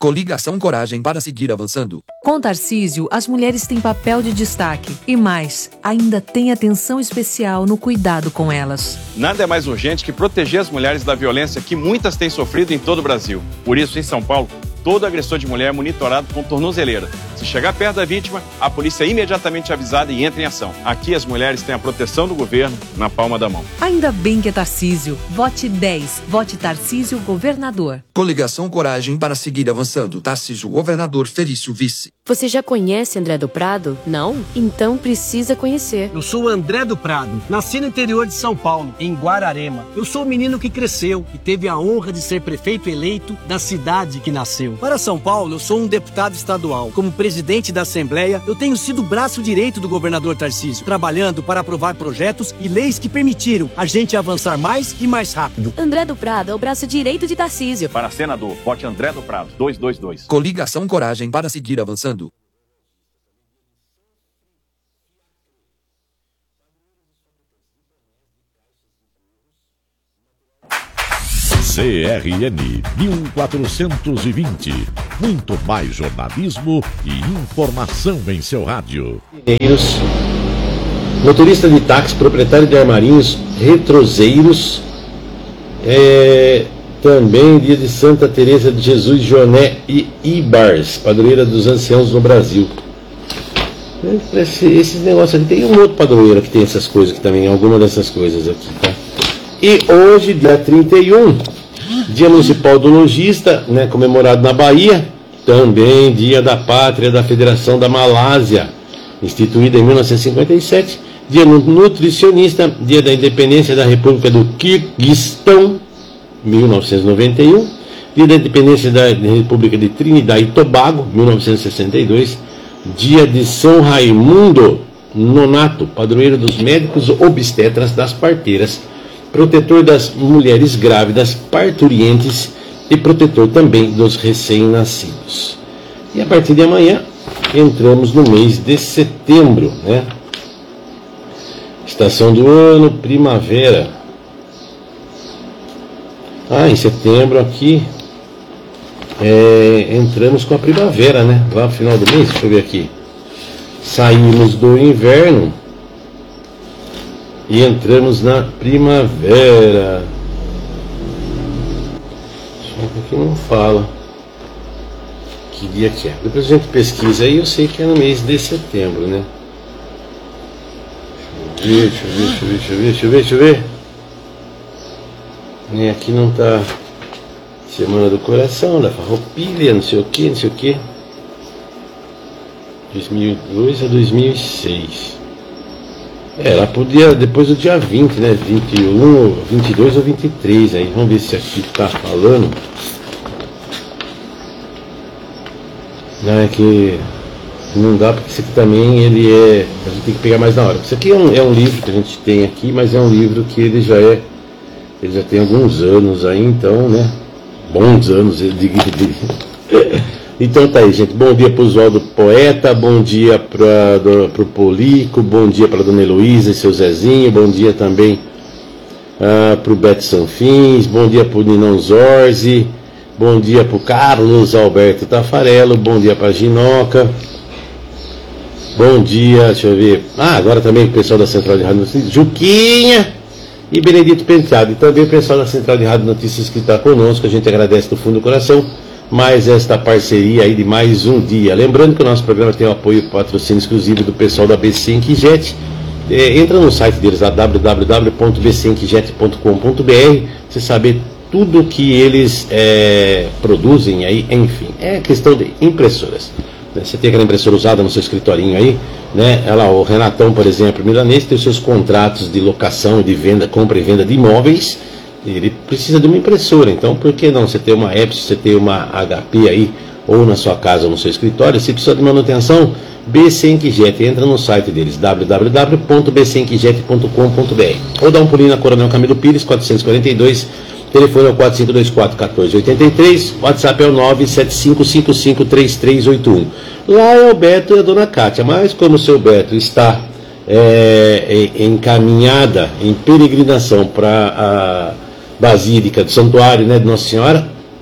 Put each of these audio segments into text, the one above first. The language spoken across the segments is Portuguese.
Coligação Coragem para seguir avançando. Com Tarcísio, as mulheres têm papel de destaque. E mais, ainda tem atenção especial no cuidado com elas. Nada é mais urgente que proteger as mulheres da violência que muitas têm sofrido em todo o Brasil. Por isso, em São Paulo, todo agressor de mulher é monitorado com tornozeleira. Se chegar perto da vítima, a polícia é imediatamente avisada e entra em ação. Aqui as mulheres têm a proteção do governo na palma da mão. Ainda bem que é Tarcísio. Vote 10. Vote Tarcísio Governador. Coligação Coragem para seguir avançando. Tarcísio Governador, Felício Vice. Você já conhece André do Prado? Não? Então precisa conhecer. Eu sou André do Prado. Nasci no interior de São Paulo, em Guararema. Eu sou o menino que cresceu e teve a honra de ser prefeito eleito da cidade que nasceu. Para São Paulo, eu sou um deputado estadual. Como presidente da Assembleia, eu tenho sido o braço direito do governador Tarcísio, trabalhando para aprovar projetos e leis que permitiram a gente avançar mais e mais rápido. André do Prado é o braço direito de Tarcísio. Para senador, vote André do Prado, 222. Coligação Coragem para seguir avançando. CRN 1420. Muito mais jornalismo e informação em seu rádio. Motorista de táxi, proprietário de armarinhos, retroseiros. Também dia de Santa Teresa de Jesus, Joné e Ibars, padroeira dos anciãos no Brasil. Esses negócios aqui, tem um outro padroeiro que tem essas coisas aqui também, alguma dessas coisas aqui, tá? E hoje, dia 31, Dia Municipal do Logista, né, comemorado na Bahia. Também Dia da Pátria da Federação da Malásia, instituída em 1957. Dia Nutricionista, Dia da Independência da República do Quirguistão, 1991. Dia da Independência da República de Trinidad e Tobago, 1962. Dia de São Raimundo Nonato, padroeiro dos médicos obstetras, das parteiras, protetor das mulheres grávidas, parturientes e protetor também dos recém-nascidos. E a partir de amanhã entramos no mês de setembro, né? Estação do ano, primavera. Em setembro aqui entramos com a primavera, né? Lá no final do mês, deixa eu ver aqui. Saímos do inverno e entramos na primavera. Aqui não fala que dia que é. Depois a gente pesquisa aí, eu sei que é no mês de setembro, né? Deixa eu ver. Aqui não tá. Semana do Coração, da Farroupilha, não sei o que. 2002 a 2006. Lá pro dia, depois do dia 20, né? 21, 22 ou 23 aí. Vamos ver se aqui tá falando. Não, é que não dá, porque esse aqui também a gente tem que pegar mais na hora. Isso aqui é um livro que a gente tem aqui, mas é um livro que ele já tem alguns anos aí, então, né? Bons anos, eu digo. Então tá aí, gente. Bom dia pro Oswaldo Poeta, bom dia pro Polico, bom dia pra Dona Heloísa e seu Zezinho, bom dia também pro Beto Sanfins, bom dia pro Ninão Zorzi, bom dia pro Carlos Alberto Tafarello, bom dia pra Ginoca, bom dia, deixa eu ver, agora também o pessoal da Central de Rádio Notícias, Juquinha e Benedito Penteado, e também o pessoal da Central de Rádio Notícias que está conosco. A gente agradece do fundo do coração mais esta parceria aí de mais um dia. Lembrando que o nosso programa tem o apoio e patrocínio exclusivo do pessoal da BC Inquijet. Entra no site deles lá, www.bcinquijet.com.br, você saber tudo que eles produzem aí, enfim, é questão de impressoras. Você tem aquela impressora usada no seu escritorinho aí, né? O Renatão, por exemplo, milanês, tem os seus contratos de locação, de venda, compra e venda de imóveis. Ele precisa de uma impressora, então por que não? Você tem uma Epson, você tem uma HP aí, ou na sua casa ou no seu escritório. Se precisa de manutenção, BC Inquijet, entra no site deles, www.bcinquijet.com.br, ou dá um pulinho na Coronel Camilo Pires, 442, telefone é o 4524-1483, WhatsApp é o 975553381. Lá é o Beto e a Dona Kátia, mas como o seu Beto está encaminhada, em peregrinação para a Basílica do Santuário, né, de Nossa Senhora,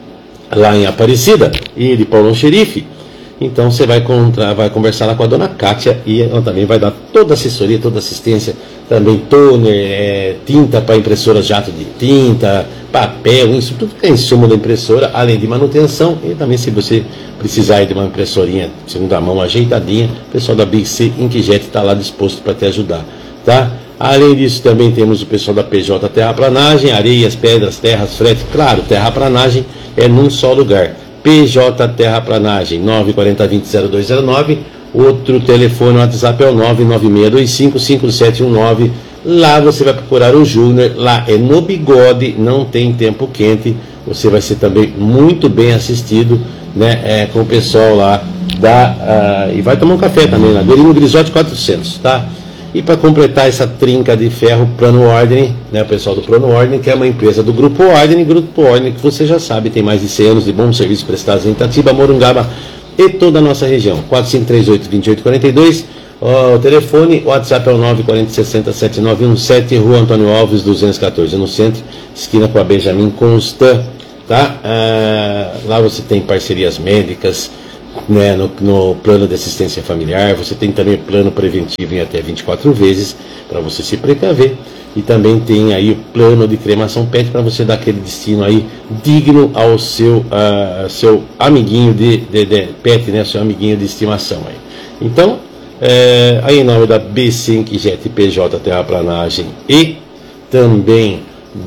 lá em Aparecida, ele, Paulão Xerife. Então você vai conversar lá com a dona Kátia e ela também vai dar toda a assessoria, toda a assistência, também toner, tinta para impressora, jato de tinta, papel, isso tudo que é insumo da impressora, além de manutenção. E também, se você precisar de uma impressorinha de segunda mão ajeitadinha, o pessoal da Big C Inkjet está lá disposto para te ajudar, tá? Além disso, também temos o pessoal da PJ Terraplanagem, areias, pedras, terras, frete. Claro, terraplanagem é num só lugar. PJ Terraplanagem, 940200209. Outro telefone, o WhatsApp é o 996255719. Lá você vai procurar o Júnior. Lá é no Bigode, não tem tempo quente. Você vai ser também muito bem assistido, né? Com o pessoal lá e vai tomar um café também lá. Delino Grisotti 400, tá? E para completar essa trinca de ferro, Plano Ordem, né, o pessoal do Plano Ordem, que é uma empresa do Grupo Ordem, que você já sabe, tem mais de 100 anos de bons serviços prestados em Itatiba, Morungaba e toda a nossa região. 4538-2842, o telefone, o WhatsApp é o 940607917, Rua Antônio Alves, 214, no centro, esquina com a Benjamin Constant, tá? Lá você tem parcerias médicas, né, no plano de assistência familiar. Você tem também plano preventivo em até 24 vezes para você se precaver, e também tem aí o plano de cremação pet para você dar aquele destino aí digno ao seu amiguinho de pet, né, seu amiguinho de estimação aí. Então, aí em nome da BC Inkjet PJ Terraplanagem e também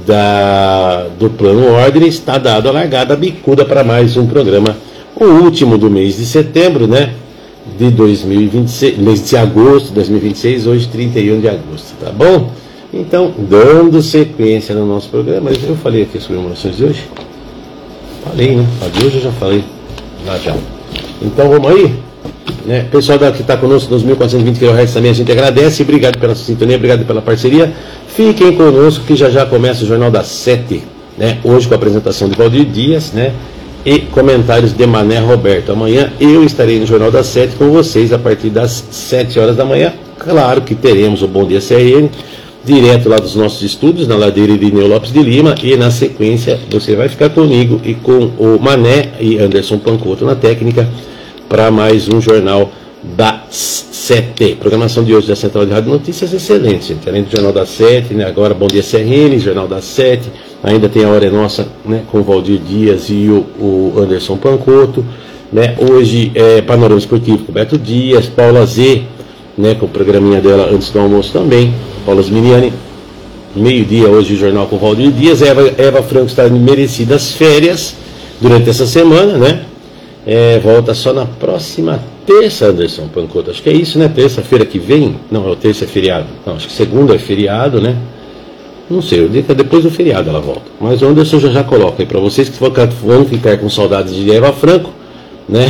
do Plano Ordem, está dado a largada bicuda para mais um programa, o último do mês de setembro, né, de 2026, mês de agosto de 2026, hoje 31 de agosto, tá bom? Então, dando sequência no nosso programa, eu falei aqui as comemorações de hoje? Falei, né? A de hoje eu já falei, lá já. Então vamos aí, né? Pessoal que está conosco, 2.420 kHz também, a gente agradece, obrigado pela sintonia, obrigado pela parceria. Fiquem conosco que já começa o Jornal das 7, né? Hoje com a apresentação de Valdir Dias, né? E comentários de Mané Roberto. Amanhã eu estarei no Jornal das 7 com vocês a partir das 7 horas da manhã. Claro que teremos o Bom Dia CRN, direto lá dos nossos estúdios, na ladeira Irineu Lopes de Lima, e na sequência você vai ficar comigo e com o Mané e Anderson Pancoto na técnica para mais um Jornal das 7. Programação de hoje da Central de Rádio Notícias excelente, gente. Além do Jornal das 7, né, agora Bom Dia CRN, Jornal das 7. Ainda tem a Hora é Nossa, né, com o Valdir Dias e o Anderson Pancoto, né? Hoje é Panorama Esportivo com o Beto Dias, Paula Z, né, com o programinha dela antes do almoço também, Paula Zminiani, meio-dia hoje o jornal com o Valdir Dias. Eva Franco está em merecidas férias durante essa semana, né? Volta só na próxima terça, Anderson Pancoto, acho que é isso, né? Terça-feira que vem, não, terça é feriado, não, acho que segunda é feriado, né? Não sei, eu digo que depois do feriado ela volta. Mas o Anderson já coloca aí para vocês que vão ficar com saudades de Eva Franco, né?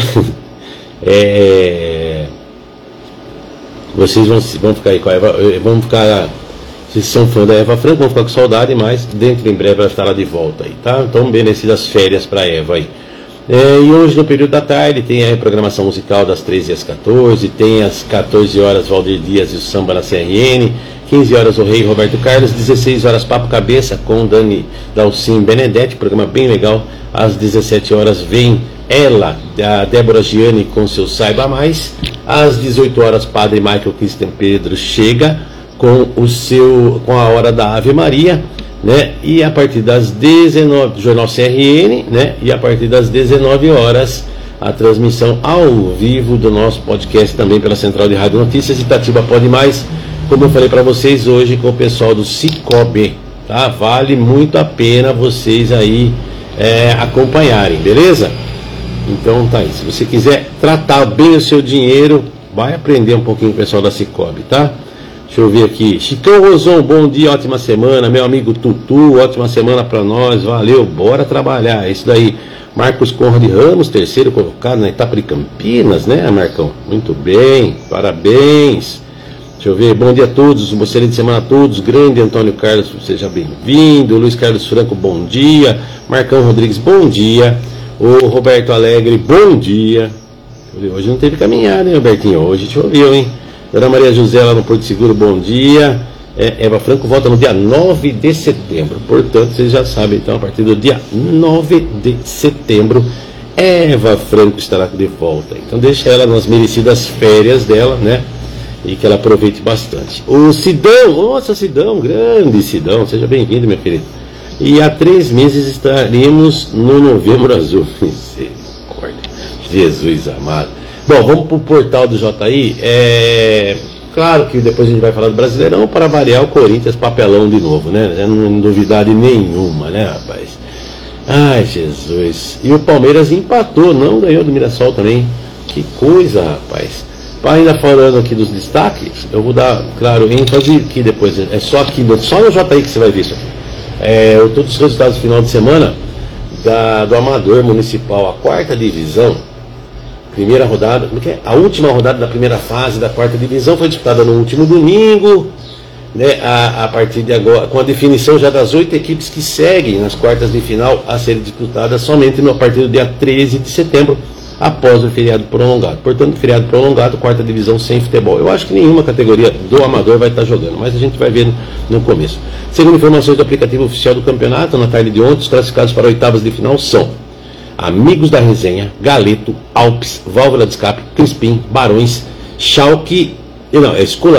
Vocês vão ficar aí com a Eva, vão ficar, se são fã da Eva Franco, vão ficar com saudade, mas dentro em breve ela estará de volta aí, tá? Então, merecidas férias para Eva aí. E hoje no período da tarde tem a reprogramação musical das 13 às 14, tem às 14 horas Valdir Dias e o Samba na CRN, 15 horas o Rei Roberto Carlos, 16 horas Papo Cabeça com Dani Dalcin Benedetti, programa bem legal. Às 17 horas vem ela, a Débora Gianni com seu Saiba Mais. Às 18 horas Padre Michael Christian Pedro chega com a Hora da Ave Maria, né? E a partir das 19 Jornal CRN, né? E a partir das 19 horas a transmissão ao vivo do nosso podcast também pela Central de Rádio Notícias Itatiba Pode Mais, como eu falei para vocês hoje com o pessoal do Cicobi, tá? Vale muito a pena vocês aí acompanharem, beleza? Então tá aí, se você quiser tratar bem o seu dinheiro, vai aprender um pouquinho com o pessoal da Cicobi, tá? Deixa eu ver aqui, Chicão Rosão, bom dia, ótima semana, meu amigo Tutu, ótima semana para nós, valeu, bora trabalhar, é isso daí. Marcos Conrad Ramos, terceiro colocado na etapa de Campinas, né, Marcão? Muito bem, parabéns. Deixa eu ver, bom dia a todos, uma excelente semana a todos. Grande Antônio Carlos, seja bem-vindo. Luiz Carlos Franco, bom dia. Marcão Rodrigues, bom dia. O Roberto Alegre, bom dia. Hoje não teve caminhada, hein, Robertinho? Hoje choveu, hein? Dona Maria José lá no Porto Seguro, bom dia. Eva Franco volta no dia 9 de setembro. Portanto, vocês já sabem, então, a partir do dia 9 de setembro, Eva Franco estará de volta. Então deixa ela nas merecidas férias dela, né? E que ela aproveite bastante. O Sidão, nossa Sidão, grande Sidão, seja bem-vindo, meu querido. E há 3 meses estaremos no Novembro Azul. Misericórdia, Jesus amado. Bom, vamos para o portal do JI. Claro que depois a gente vai falar do Brasileirão, para variar o Corinthians papelão de novo, né? Não é novidade nenhuma, né, rapaz? Ai, Jesus. E o Palmeiras empatou, não ganhou do Mirassol também. Que coisa, rapaz. Ainda falando aqui dos destaques, eu vou dar, claro, ênfase que depois, só no JI que você vai ver isso aqui. Todos os resultados do final de semana do Amador Municipal, a 4ª divisão. Primeira rodada, a última rodada da primeira fase da 4ª divisão foi disputada no último domingo, né, a partir de agora, com a definição já das 8 equipes que seguem nas quartas de final a serem disputadas somente a partir do dia 13 de setembro, após o feriado prolongado. Portanto, feriado prolongado, 4ª divisão sem futebol. Eu acho que nenhuma categoria do Amador vai estar jogando, mas a gente vai ver no começo. Segundo informações do aplicativo oficial do campeonato, na tarde de ontem, os classificados para oitavas de final são Amigos da Resenha, Galeto, Alpes, Válvula de Escape, Crispim, Barões, Schalke,